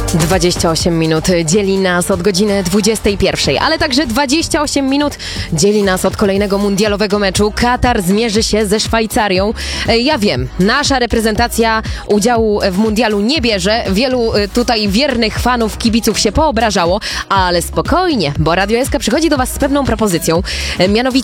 28 minut dzieli nas od godziny 21, ale także 28 minut dzieli nas od kolejnego mundialowego meczu. Katar zmierzy się ze Szwajcarią. Ja wiem, nasza reprezentacja udziału w mundialu nie bierze. Wielu tutaj wiernych fanów, kibiców się poobrażało, ale spokojnie, bo Radio SK przychodzi do Was z pewną propozycją. Mianowicie